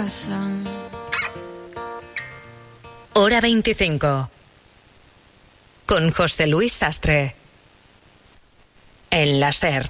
casa. Hora 25. Con José Luis Sastre. En la SER.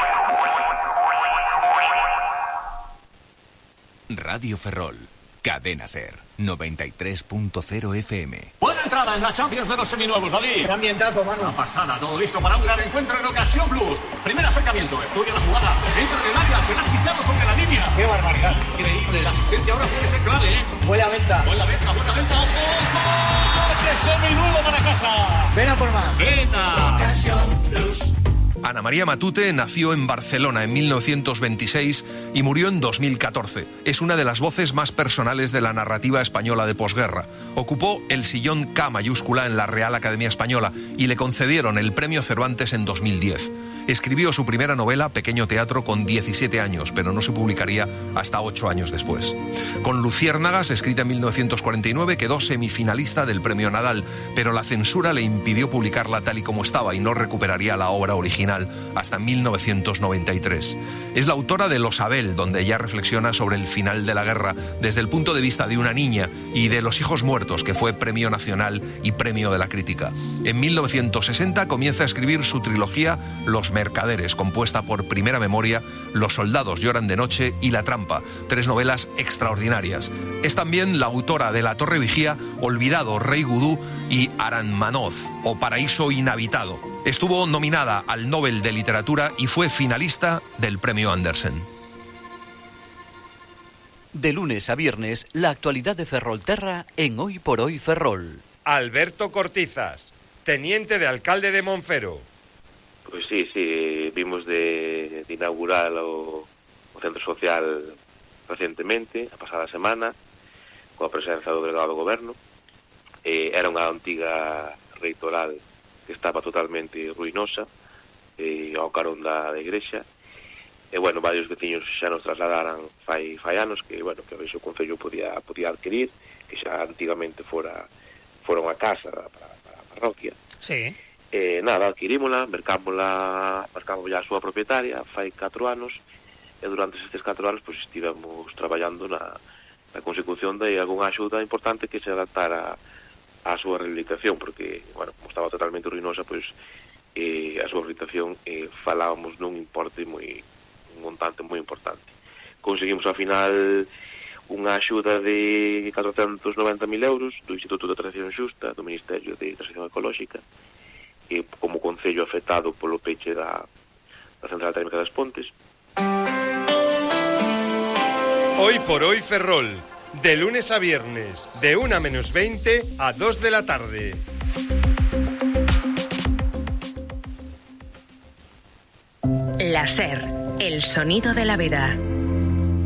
Radio Ferrol. Cadena SER. 93.0 FM. Buena entrada en la Champions de los seminuevos, David. Qué ambientazo, mano. Una pasada, todo listo para un gran encuentro en Ocasión Plus. Primer acercamiento, estudia la jugada. Entra en el área, será quitado sobre la línea. Qué barbaridad. Increíble, la asistencia ahora puede ser clave, ¿eh? Buena venta. Buena venta, buena venta. ¡Ojo! ¡Coche seminuevo para casa! Ven a por más. ¡Venta! Ocasión Plus. Ana María Matute nació en Barcelona en 1926 y murió en 2014. Es una de las voces más personales de la narrativa española de posguerra. Ocupó el sillón K mayúscula en la Real Academia Española y le concedieron el Premio Cervantes en 2010. Escribió su primera novela, Pequeño Teatro, con 17 años, pero no se publicaría hasta 8 años después. Con Luciérnagas, escrita en 1949, quedó semifinalista del Premio Nadal, pero la censura le impidió publicarla tal y como estaba y no recuperaría la obra original hasta 1993. Es la autora de Los Abel, donde ella reflexiona sobre el final de la guerra desde el punto de vista de una niña, y de Los hijos muertos, que fue Premio Nacional y Premio de la Crítica. En 1960 comienza a escribir su trilogía Los Mercaderes, compuesta por Primera Memoria, Los soldados lloran de noche y La trampa, 3 novelas extraordinarias. Es también la autora de La Torre Vigía, Olvidado, Rey Gudú y Aranmanoz, o Paraíso Inhabitado. Estuvo nominada al Nobel de Literatura y fue finalista del Premio Andersen. De lunes a viernes, la actualidad de Ferrolterra en Hoy por Hoy Ferrol. Alberto Cortizas, teniente de alcalde de Monfero. Pues sí, vimos de inaugurar o centro social recientemente, a pasada semana, coa presenza do delegado do goberno. Era unha antiga reitoral que estaba totalmente ruinosa, ao carón da igrexa. E, bueno, varios veciños xa nos trasladaran fai anos que, bueno, que a veces o Concello podía adquirir, que xa antigamente fora unha casa para a parroquia. Sí. Nada, adquirímola, mercamos ya a súa propietaria fai 4 anos, e durante estes 4 anos pois estivemos traballando na consecución de algunha axuda importante que se adaptara á súa rehabilitación, porque, bueno, como estaba totalmente ruinosa, pois a súa rehabilitación falábamos nun montante moi importante. Conseguimos ao final unha axuda de 490.000 euros do Instituto de Transición Xusta, do Ministerio de Transición Ecolóxica, como concello afectado polo peche da Central Térmica das Pontes. Hoy por Hoy Ferrol, de lunes a viernes, de 1:20 a 2 de la tarde. La SER, el sonido de la vida.